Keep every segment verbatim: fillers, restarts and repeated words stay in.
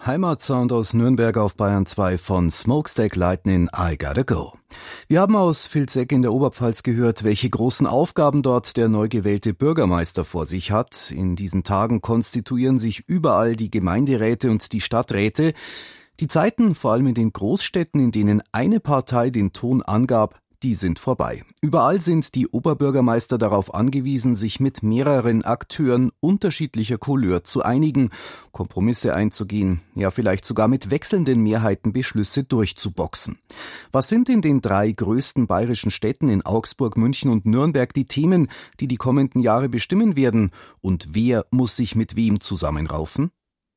Heimatsound aus Nürnberg auf Bayern zwei von Smokestack Lightning, I Gotta Go. Wir haben aus Vilseck in der Oberpfalz gehört, welche großen Aufgaben dort der neu gewählte Bürgermeister vor sich hat. In diesen Tagen konstituieren sich überall die Gemeinderäte und die Stadträte. Die Zeiten, vor allem in den Großstädten, in denen eine Partei den Ton angab, die sind vorbei. Überall sind die Oberbürgermeister darauf angewiesen, sich mit mehreren Akteuren unterschiedlicher Couleur zu einigen, Kompromisse einzugehen, ja vielleicht sogar mit wechselnden Mehrheiten Beschlüsse durchzuboxen. Was sind in den drei größten bayerischen Städten in Augsburg, München und Nürnberg die Themen, die die kommenden Jahre bestimmen werden? Und wer muss sich mit wem zusammenraufen?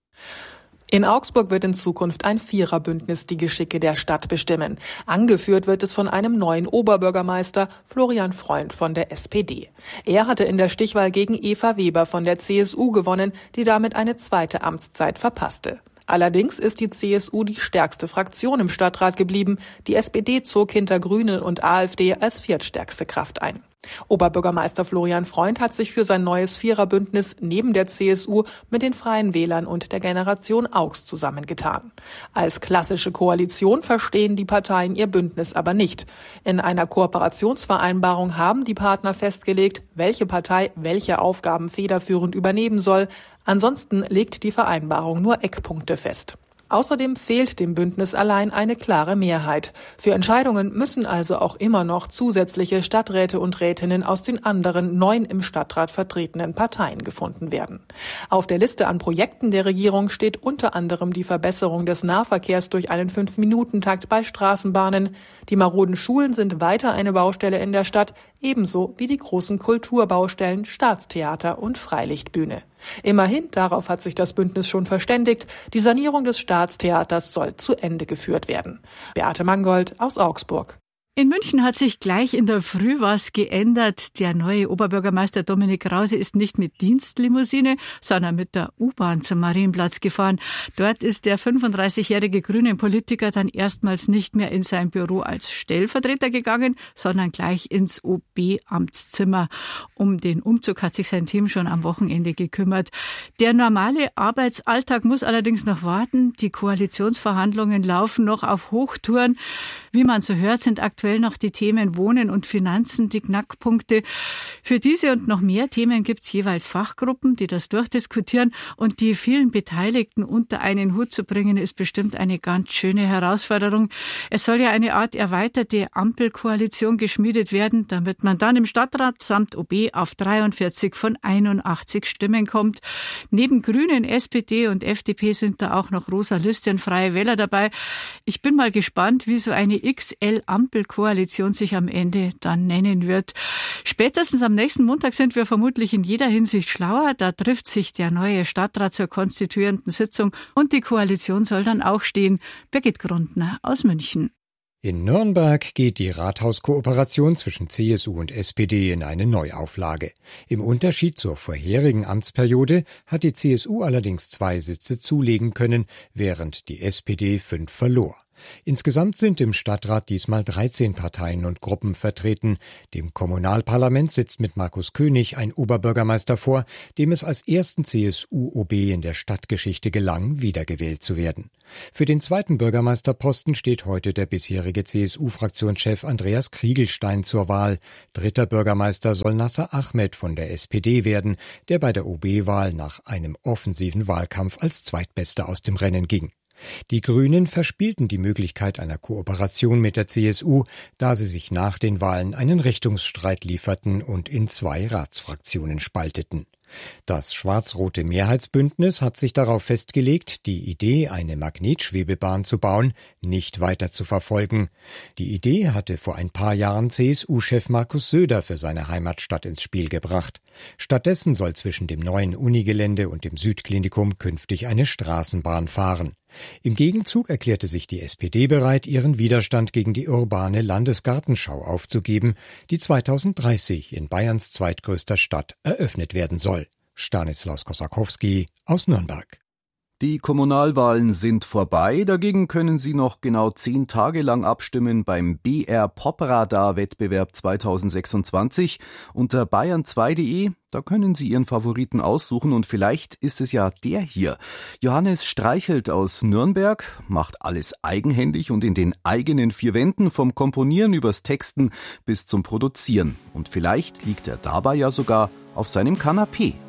In Augsburg wird in Zukunft ein Viererbündnis die Geschicke der Stadt bestimmen. Angeführt wird es von einem neuen Oberbürgermeister, Florian Freund von der S P D. Er hatte in der Stichwahl gegen Eva Weber von der C S U gewonnen, die damit eine zweite Amtszeit verpasste. Allerdings ist die C S U die stärkste Fraktion im Stadtrat geblieben. Die S P D zog hinter Grünen und AfD als viertstärkste Kraft ein. Oberbürgermeister Florian Freund hat sich für sein neues Viererbündnis neben der C S U mit den Freien Wählern und der Generation Augs zusammengetan. Als klassische Koalition verstehen die Parteien ihr Bündnis aber nicht. In einer Kooperationsvereinbarung haben die Partner festgelegt, welche Partei welche Aufgaben federführend übernehmen soll. Ansonsten legt die Vereinbarung nur Eckpunkte fest. Außerdem fehlt dem Bündnis allein eine klare Mehrheit. Für Entscheidungen müssen also auch immer noch zusätzliche Stadträte und Rätinnen aus den anderen neun im Stadtrat vertretenen Parteien gefunden werden. Auf der Liste an Projekten der Regierung steht unter anderem die Verbesserung des Nahverkehrs durch einen Fünf-Minuten-Takt bei Straßenbahnen. Die maroden Schulen sind weiter eine Baustelle in der Stadt, ebenso wie die großen Kulturbaustellen Staatstheater und Freilichtbühne. Immerhin, darauf hat sich das Bündnis schon verständigt, die Sanierung des Staatstheaters soll zu Ende geführt werden. Beate Mangold aus Augsburg. In München hat sich gleich in der Früh was geändert. Der neue Oberbürgermeister Dominik Krause ist nicht mit Dienstlimousine, sondern mit der U-Bahn zum Marienplatz gefahren. Dort ist der fünfunddreißigjährige grüne Politiker dann erstmals nicht mehr in sein Büro als Stellvertreter gegangen, sondern gleich ins O B-Amtszimmer. Um den Umzug hat sich sein Team schon am Wochenende gekümmert. Der normale Arbeitsalltag muss allerdings noch warten. Die Koalitionsverhandlungen laufen noch auf Hochtouren. Wie man so hört, sind aktuell noch die Themen Wohnen und Finanzen die Knackpunkte. Für diese und noch mehr Themen gibt es jeweils Fachgruppen, die das durchdiskutieren. Und die vielen Beteiligten unter einen Hut zu bringen, ist bestimmt eine ganz schöne Herausforderung. Es soll ja eine Art erweiterte Ampelkoalition geschmiedet werden, damit man dann im Stadtrat samt O B auf dreiundvierzig von einundachtzig Stimmen kommt. Neben Grünen, S P D und F D P sind da auch noch Rosa Lüste und Freie Wähler dabei. Ich bin mal gespannt, wie so eine X L-Ampelkoalition sich am Ende dann nennen wird. Spätestens am nächsten Montag sind wir vermutlich in jeder Hinsicht schlauer. Da trifft sich der neue Stadtrat zur konstituierenden Sitzung und die Koalition soll dann auch stehen. Birgit Grundner aus München. In Nürnberg geht die Rathauskooperation zwischen C S U und S P D in eine Neuauflage. Im Unterschied zur vorherigen Amtsperiode hat die C S U allerdings zwei Sitze zulegen können, während die S P D fünf verlor. Insgesamt sind im Stadtrat diesmal dreizehn Parteien und Gruppen vertreten. Dem Kommunalparlament sitzt mit Markus König ein Oberbürgermeister vor, dem es als ersten C S U-O B in der Stadtgeschichte gelang, wiedergewählt zu werden. Für den zweiten Bürgermeisterposten steht heute der bisherige C S U-Fraktionschef Andreas Kriegelstein zur Wahl. Dritter Bürgermeister soll Nasser Ahmed von der S P D werden, der bei der O B-Wahl nach einem offensiven Wahlkampf als Zweitbester aus dem Rennen ging. Die Grünen verspielten die Möglichkeit einer Kooperation mit der C S U, da sie sich nach den Wahlen einen Richtungsstreit lieferten und in zwei Ratsfraktionen spalteten. Das schwarz-rote Mehrheitsbündnis hat sich darauf festgelegt, die Idee, eine Magnetschwebebahn zu bauen, nicht weiter zu verfolgen. Die Idee hatte vor ein paar Jahren C S U-Chef Markus Söder für seine Heimatstadt ins Spiel gebracht. Stattdessen soll zwischen dem neuen Unigelände und dem Südklinikum künftig eine Straßenbahn fahren. Im Gegenzug erklärte sich die S P D bereit, ihren Widerstand gegen die urbane Landesgartenschau aufzugeben, die zweitausenddreißig in Bayerns zweitgrößter Stadt eröffnet werden soll. Stanislaus Kosakowski aus Nürnberg. Die Kommunalwahlen sind vorbei, dagegen können Sie noch genau zehn Tage lang abstimmen beim B R Popradar-Wettbewerb zweitausendsechsundzwanzig unter bayern zwei punkt de. Da können Sie Ihren Favoriten aussuchen und vielleicht ist es ja der hier. Johannes Streichelt aus Nürnberg macht alles eigenhändig und in den eigenen vier Wänden, vom Komponieren übers Texten bis zum Produzieren. Und vielleicht liegt er dabei ja sogar auf seinem Kanapee.